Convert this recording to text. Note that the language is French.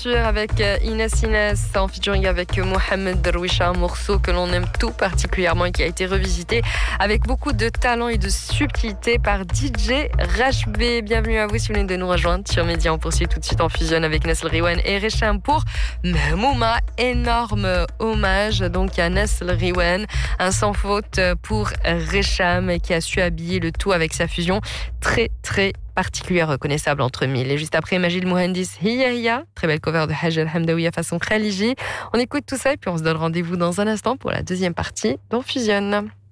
sûr, avec Inès en featuring avec Mohamed Darwisha, un morceau que l'on aime tout particulièrement et qui a été revisité avec beaucoup de talent et de subtilité par DJ Rashbé. Bienvenue à vous si vous venez de nous rejoindre sur Média. On poursuit tout de suite en fusion avec Nesl Riwen et Recham pour Mehmouma. Énorme hommage donc à Nesl Riwen, un sans faute pour Recham qui a su habiller le tout avec sa fusion très particulière reconnaissable entre mille. Et juste après, Majid Mouhandis Hiya Hiya, très belle cover de Hajj Al-Hamdawiya façon Khaliji. On écoute tout ça et puis on se donne rendez-vous dans un instant pour la deuxième partie d'On Fusionne.